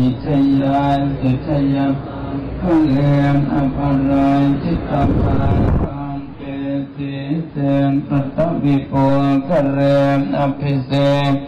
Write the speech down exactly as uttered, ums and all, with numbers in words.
ชยานเจชยาพระเลมอภรายจิตตภาคังเกติเตนปัตตวิโกกะเลมอภิเส